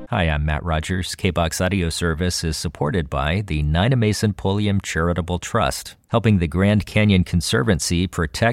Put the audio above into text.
Hi, I'm Matt Rogers. KBOX Audio Service is supported by the Nina Mason Pulliam Charitable Trust, helping the Grand Canyon Conservancy protect